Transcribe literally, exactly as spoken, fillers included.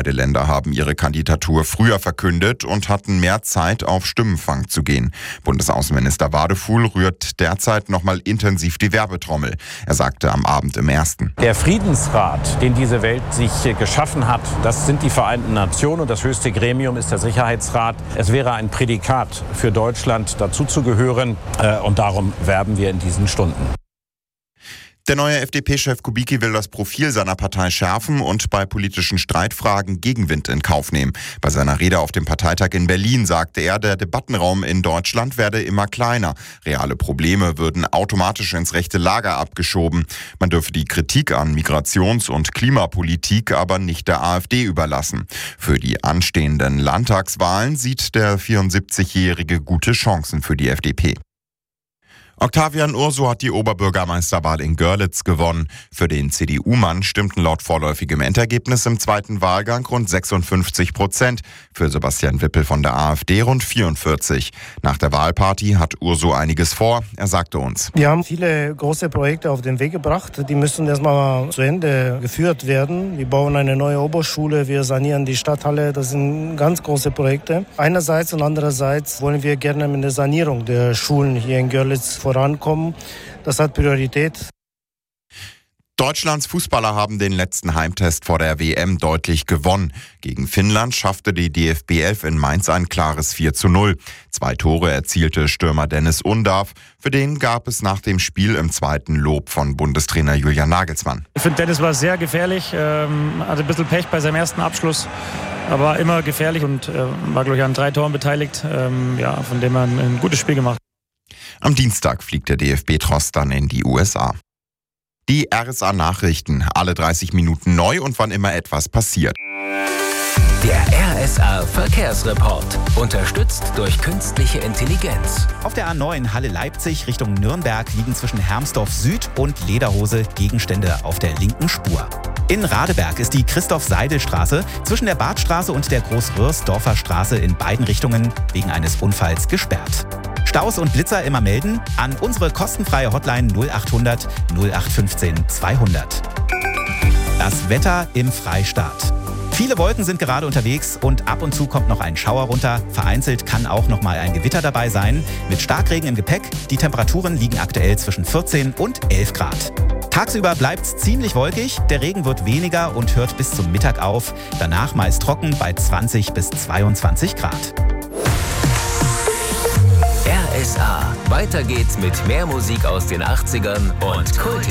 Beide Länder haben ihre Kandidatur früher verkündet und hatten mehr Zeit, auf Stimmenfang zu gehen. Bundesaußenminister Wadefuhl rührt derzeit nochmal intensiv die Werbetrommel. Er sagte am Abend im Ersten: Der Friedensrat, den diese Welt sich geschaffen hat, das sind die Vereinten Nationen und das höchste Gremium ist der Sicherheitsrat. Es wäre ein Prädikat für Deutschland, dazuzugehören, äh, und darum werben wir in diesen Stunden. Der neue F D P-Chef Kubicki will das Profil seiner Partei schärfen und bei politischen Streitfragen Gegenwind in Kauf nehmen. Bei seiner Rede auf dem Parteitag in Berlin sagte er, der Debattenraum in Deutschland werde immer kleiner. Reale Probleme würden automatisch ins rechte Lager abgeschoben. Man dürfe die Kritik an Migrations- und Klimapolitik aber nicht der AfD überlassen. Für die anstehenden Landtagswahlen sieht der vierundsiebzigjährige gute Chancen für die F D P. Octavian Urso hat die Oberbürgermeisterwahl in Görlitz gewonnen. Für den C D U-Mann stimmten laut vorläufigem Endergebnis im zweiten Wahlgang rund sechsundfünfzig Prozent. Für Sebastian Wippel von der AfD rund vierundvierzig. Nach der Wahlparty hat Urso einiges vor. Er sagte uns: Wir haben viele große Projekte auf den Weg gebracht. Die müssen erstmal zu Ende geführt werden. Wir bauen eine neue Oberschule, wir sanieren die Stadthalle. Das sind ganz große Projekte. Einerseits und andererseits wollen wir gerne mit der Sanierung der Schulen hier in Görlitz vorankommen. Das hat Priorität. Deutschlands Fußballer haben den letzten Heimtest vor der W M deutlich gewonnen. Gegen Finnland schaffte die D F B elf in Mainz ein klares vier zu null. Zwei Tore erzielte Stürmer Dennis Undav. Für den gab es nach dem Spiel im zweiten Lob von Bundestrainer Julian Nagelsmann. Ich finde, Dennis war sehr gefährlich, ähm, hatte ein bisschen Pech bei seinem ersten Abschluss, aber immer gefährlich und äh, war, glaube ich, an drei Toren beteiligt. Ähm, ja, von dem er ein, ein gutes Spiel gemacht. Am Dienstag fliegt der D F B-Tross dann in die U S A. Die R S A-Nachrichten, alle dreißig Minuten neu und wann immer etwas passiert. Der R S A-Verkehrsreport, unterstützt durch künstliche Intelligenz. Auf der A neun Halle-Leipzig Richtung Nürnberg liegen zwischen Hermsdorf Süd und Lederhose Gegenstände auf der linken Spur. In Radeberg ist die Christoph-Seidel-Straße zwischen der Badstraße und der Groß-Röhrsdorfer Straße in beiden Richtungen wegen eines Unfalls gesperrt. Staus und Blitzer immer melden an unsere kostenfreie Hotline null achthundert null acht fünfzehn zweihundert. Das Wetter im Freistaat. Viele Wolken sind gerade unterwegs und ab und zu kommt noch ein Schauer runter. Vereinzelt kann auch noch mal ein Gewitter dabei sein. Mit Starkregen im Gepäck. Die Temperaturen liegen aktuell zwischen vierzehn und elf Grad. Tagsüber bleibt's ziemlich wolkig. Der Regen wird weniger und hört bis zum Mittag auf. Danach meist trocken bei zwanzig bis zweiundzwanzig Grad. R S A. Weiter geht's mit mehr Musik aus den achtzigern und Kult.